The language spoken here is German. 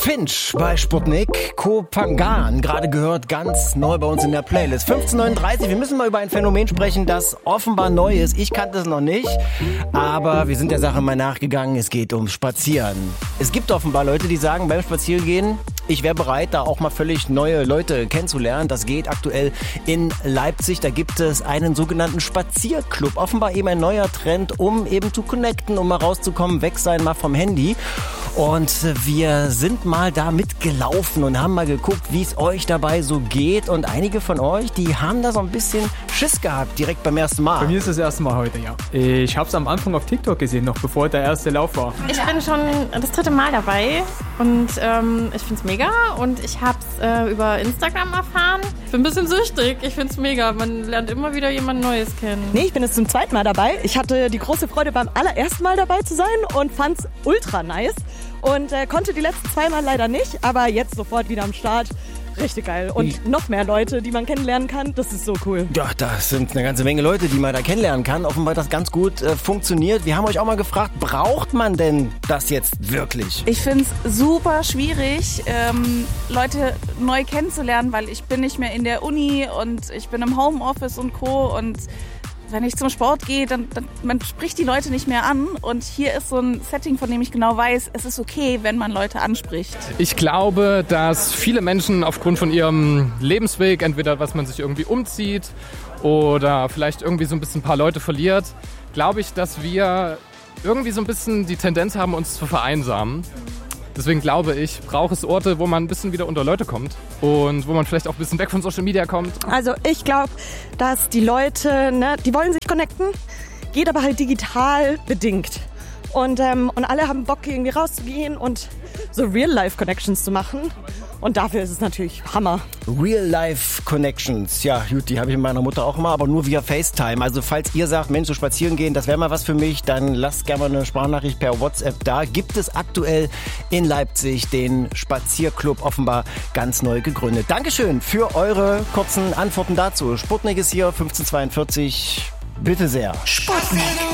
Finch bei Sputnik, Kopangan, gerade gehört, ganz neu bei uns in der Playlist. 15:39, wir müssen mal über ein Phänomen sprechen, das offenbar neu ist. Ich kannte es noch nicht, aber wir sind der Sache mal nachgegangen, es geht ums Spazieren. Es gibt offenbar Leute, die sagen, beim Spazierengehen, ich wäre bereit, da auch mal völlig neue Leute kennenzulernen. Das geht aktuell in Leipzig. Da gibt es einen sogenannten Spazierclub. Offenbar eben ein neuer Trend, um eben zu connecten, um mal rauszukommen, weg sein mal vom Handy. Und wir sind mal da mitgelaufen und haben mal geguckt, wie es euch dabei so geht. Und einige von euch, die haben da so ein bisschen Schiss gehabt, direkt beim ersten Mal. Bei mir ist das erste Mal heute, ja. Ich habe es am Anfang auf TikTok gesehen, noch bevor der erste Lauf war. Ich bin schon das 3. Mal dabei und ich finde es mega. Und ich habe es über Instagram erfahren. Ich bin ein bisschen süchtig. Ich finde es mega. Man lernt immer wieder jemand Neues kennen. Nee, ich bin jetzt zum 2. Mal dabei. Ich hatte die große Freude, beim allerersten Mal dabei zu sein und fand es ultra nice. Und konnte die letzten 2 Mal leider nicht, aber jetzt sofort wieder am Start. Richtig geil. Und noch mehr Leute, die man kennenlernen kann. Das ist so cool. Ja, das sind eine ganze Menge Leute, die man da kennenlernen kann. Offenbar hat das ganz gut funktioniert. Wir haben euch auch mal gefragt, braucht man denn das jetzt wirklich? Ich finde es super schwierig, Leute neu kennenzulernen, weil ich bin nicht mehr in der Uni und ich bin im Homeoffice und Co. Und wenn ich zum Sport gehe, dann man spricht die Leute nicht mehr an. Und hier ist so ein Setting, von dem ich genau weiß, es ist okay, wenn man Leute anspricht. Ich glaube, dass viele Menschen aufgrund von ihrem Lebensweg, entweder was man sich irgendwie umzieht oder vielleicht irgendwie so ein bisschen ein paar Leute verliert, glaube ich, dass wir irgendwie so ein bisschen die Tendenz haben, uns zu vereinsamen. Deswegen glaube ich, braucht es Orte, wo man ein bisschen wieder unter Leute kommt und wo man vielleicht auch ein bisschen weg von Social Media kommt. Also ich glaube, dass die Leute, die wollen sich connecten, geht aber halt digital bedingt. Und alle haben Bock, irgendwie rauszugehen und so Real-Life-Connections zu machen. Und dafür ist es natürlich Hammer. Real-Life-Connections, ja gut, die habe ich mit meiner Mutter auch immer, aber nur via FaceTime. Also falls ihr sagt, Mensch, so spazieren gehen, das wäre mal was für mich, dann lasst gerne mal eine Sprachnachricht per WhatsApp da. Gibt es aktuell in Leipzig den Spazierclub, offenbar ganz neu gegründet. Dankeschön für eure kurzen Antworten dazu. Sputnik ist hier, 15:42. Bitte sehr. Sputnik.